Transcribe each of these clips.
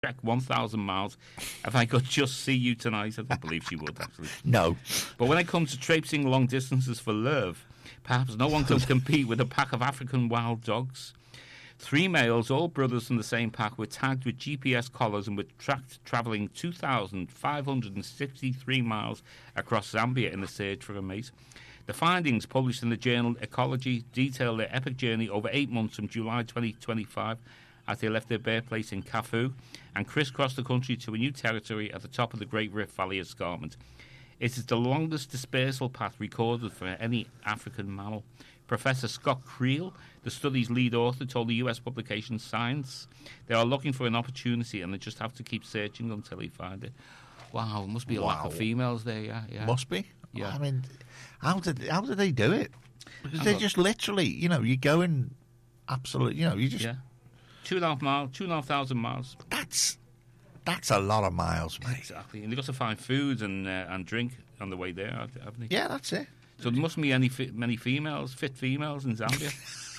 trek 1,000 miles if I could just see you tonight. I don't believe she would, actually. No. But when it comes to traipsing long distances for love, perhaps no one can compete with a pack of African wild dogs. 3 males, all brothers from the same pack, were tagged with GPS collars and were tracked travelling 2,563 miles across Zambia in the search for a mate. The findings, published in the journal Ecology, detail their epic journey over 8 months from July 2025 as they left their birthplace in Kafu and crisscrossed the country to a new territory at the top of the Great Rift Valley Escarpment. It is the longest dispersal path recorded for any African mammal. Professor Scott Creel, the study's lead author, told the US publication Science they are looking for an opportunity and they just have to keep searching until they find it. Wow, must be a lack of females there, yeah. Must be. Yeah. I mean, how did they do it? Because they just literally, you go in absolutely, you just... Yeah. 2,500 miles. That's a lot of miles, mate. Exactly. And they've got to find food and drink on the way there, haven't they? Yeah, that's it. So there mustn't be many females, fit females in Zambia.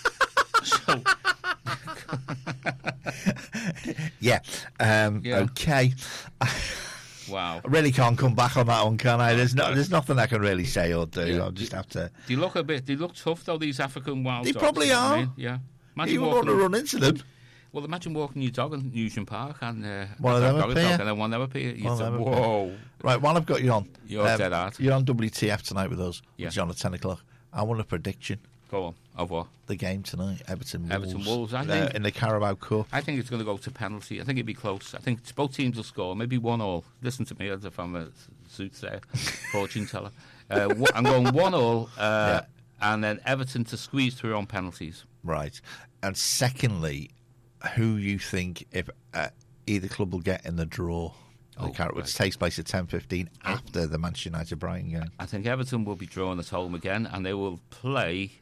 Yeah. Yeah. Okay. Wow. I really can't come back on that one, can I? There's nothing I can really say or do. Yeah. I'll just have to... They look tough, though, these African wild They dogs. probably You know what I are. mean? Yeah. Imagine You want to run into them. Well, imagine walking your dog in Newton Park and one of them appear. and then one never appear. You say, appear. whoa. Right, while I've got you on... You're dead hard. You're on WTF tonight with us. Yeah. It's on at 10 o'clock. I want a prediction. Go on. Of what? The game tonight, Everton Wolves, I think. in the Carabao Cup. I think it's going to go to penalty. I think it'd be close. I think both teams will score, maybe 1-1. Listen to me as if I'm a soothsayer, fortune teller. I'm going 1-1, and then Everton to squeeze through on penalties. Right. And secondly, who you think if either club will get in the draw, which takes place at 10:15 after the Manchester United-Brighton game? I think Everton will be drawn at home again, and they will play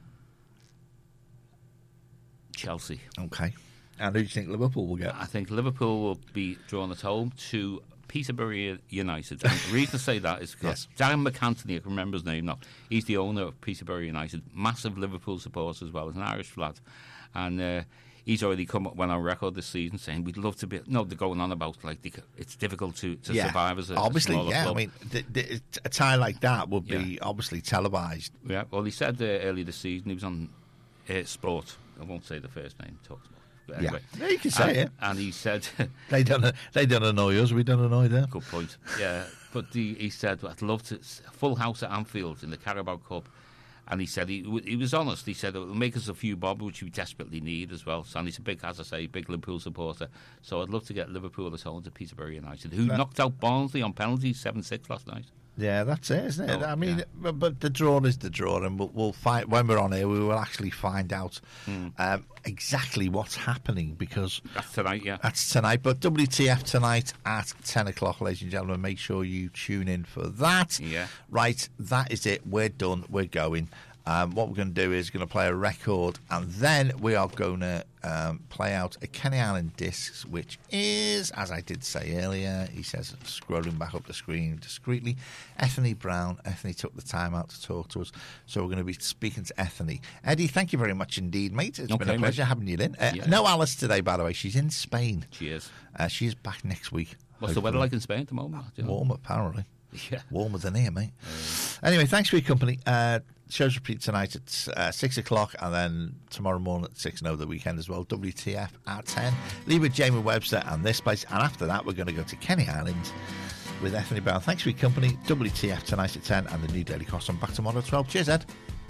Chelsea. Okay. And who do you think Liverpool will get? I think Liverpool will be drawn at home to Peterborough United. And the reason I say that is because Darren McAntony, I can remember his name now, he's the owner of Peterborough United, massive Liverpool supporter as well, he's an Irish lad. And he's already went on record this season saying we'd love to be... No, they're going on about it's difficult to survive as a smaller club. I mean, a tie like that would be obviously televised. Yeah, well, he said earlier this season, he was on Sport. I won't say the first name, Talk Sport. But anyway. Yeah, you can say it. And he said... they don't annoy us, we don't annoy them. Good point. Yeah, but he said, I'd love to... Full house at Anfield in the Carabao Cup. And he said, he was honest, he said, it will make us a few bob, which we desperately need as well. So, and he's a big Liverpool supporter. So I'd love to get Liverpool at home to Peterborough United, who knocked out Barnsley on penalties 7-6 last night. Yeah, that's it, isn't it? I mean, but the draw is the draw, and we'll find, when we're on here, we will actually find out exactly what's happening, because... That's tonight, yeah. That's tonight, but WTF tonight at 10 o'clock, ladies and gentlemen. Make sure you tune in for that. Yeah. Right, that is it. We're done. We're going. What we're going to do is going to play a record, and then we are going to play out a Kenny Allen discs, which is, as I did say earlier, he says, scrolling back up the screen discreetly, Ethany Brown. Ethany took the time out to talk to us, so we're going to be speaking to Ethany. Eddie, thank you very much indeed, mate. It's been a pleasure having you in. No Alice today, by the way. She's in Spain. She is. She's back next week. What's the weather like in Spain at the moment? Warm, apparently. Yeah. Warmer than here, mate. Anyway, thanks for your company. Shows repeat tonight at 6 o'clock, and then tomorrow morning at 6 and over the weekend as well. WTF at 10. Leave with Jamie Webster and this place. And after that, we're going to go to Kenny Island with Ethany Brown. Thanks for your company. WTF tonight at 10 and the new Daily Cross. I'm back tomorrow at 12. Cheers, Ed.